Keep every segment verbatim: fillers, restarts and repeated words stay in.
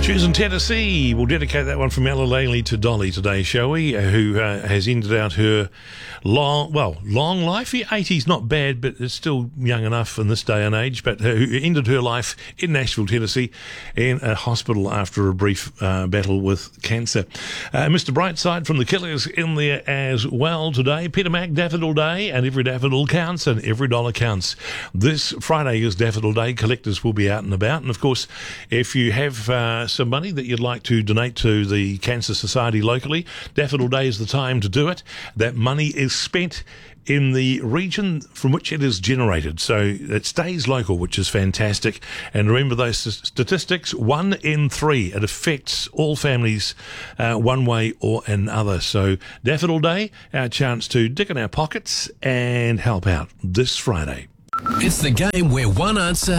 Choosing Tennessee. We'll dedicate that one from Ella Langley to Dolly today, shall we? Who uh, has ended out her long, well, long life. eighties, not bad, but it's still young enough in this day and age. But who ended her life in Nashville, Tennessee, in a hospital after a brief uh, battle with cancer. Uh, Mister Brightside from the Killers in there as well today. Peter Mac, Daffodil Day, and every daffodil counts and every dollar counts. This Friday is Daffodil Day. Collectors will be out and about. And of course, if you have uh, some money that you'd like to donate to the Cancer Society locally, Daffodil Day is the time to do it. That money is spent in the region from which it is generated, so it stays local, which is fantastic. And remember those statistics, one in three, it affects all families uh, one way or another. So Daffodil Day, our chance to dig in our pockets and help out this Friday. It's the game where one answer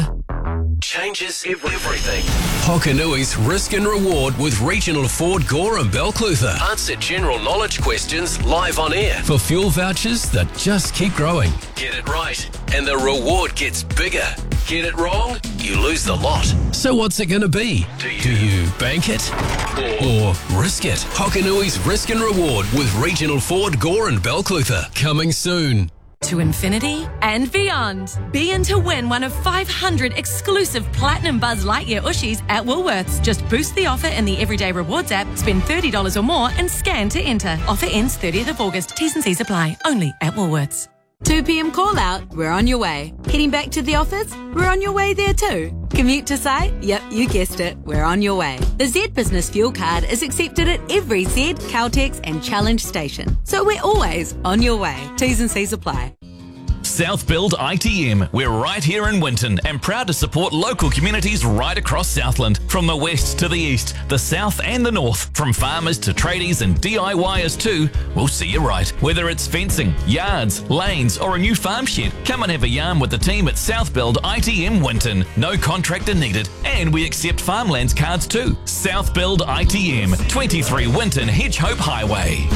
changes everything. Hokanui's Risk and Reward with Regional Ford Gore and Belclutha. Answer general knowledge questions live on air for fuel vouchers that just keep growing. Get it right, and the reward gets bigger. Get it wrong, you lose the lot. So what's it going to be? Do you, Do you bank it or, or risk it? Hokanui's Risk and Reward with Regional Ford Gore and Belclutha. Coming soon. To infinity and beyond. Be in to win one of five hundred exclusive Platinum Buzz Lightyear Ushies at Woolworths. Just boost the offer in the Everyday Rewards app, spend thirty dollars or more and scan to enter. Offer ends thirtieth of August. T's and C's apply. Only at Woolworths. two p.m. call out, we're on your way. Heading back to the office, we're on your way there too. Commute to site? Yep, you guessed it, we're on your way. The Z Business Fuel Card is accepted at every Z, Caltex and Challenge station. So we're always on your way. T's and C's apply. South Build I T M. We're right here in Winton and proud to support local communities right across Southland. From the west to the east, the south and the north, from farmers to tradies and D I Y ers too, we'll see you right. Whether it's fencing, yards, lanes or a new farm shed, come and have a yarn with the team at South Build I T M Winton. No contractor needed, and we accept farmlands cards too. South Build I T M, twenty-three Winton Hedge Hope Highway.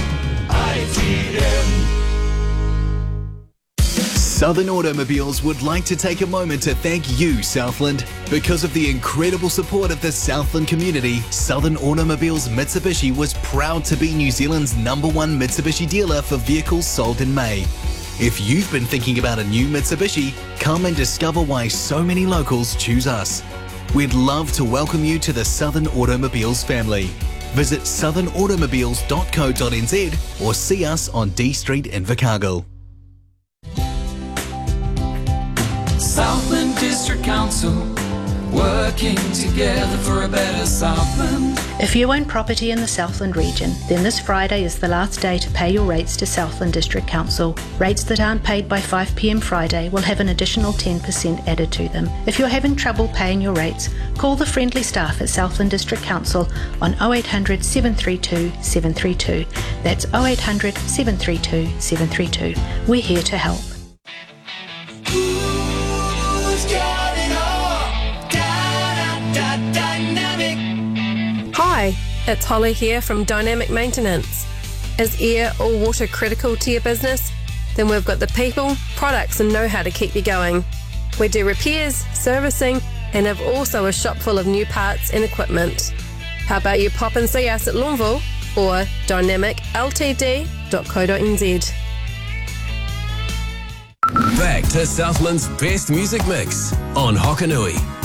I T M. Southern Automobiles would like to take a moment to thank you, Southland. Because of the incredible support of the Southland community, Southern Automobiles Mitsubishi was proud to be New Zealand's number one Mitsubishi dealer for vehicles sold in May. If you've been thinking about a new Mitsubishi, come and discover why so many locals choose us. We'd love to welcome you to the Southern Automobiles family. Visit southern automobiles dot co dot n z or see us on D Street in Invercargill. Southland District Council, working together for a better Southland. If you own property in the Southland region, then this Friday is the last day to pay your rates to Southland District Council. Rates that aren't paid by five p.m. Friday will have an additional ten percent added to them. If you're having trouble paying your rates, call the friendly staff at Southland District Council on oh eight hundred, seven three two, seven three two. That's oh eight hundred, seven three two, seven three two. We're here to help. Hi, it's Holly here from Dynamic Maintenance. Is air or water critical to your business? Then we've got the people, products and know-how to keep you going. We do repairs, servicing and have also a shop full of new parts and equipment. How about you pop and see us at Longville or dynamic l t d dot co dot n z. Back to Southland's best music mix on Hokanui.